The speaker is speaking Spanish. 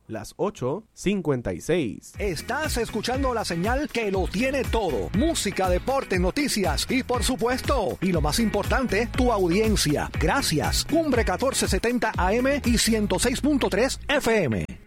las 8:56. Estás escuchando la señal que lo tiene todo. Música, deporte, noticias y por supuesto, y lo más importante, tu audiencia. Gracias. Cumbre 1470 AM y 106.3 FM.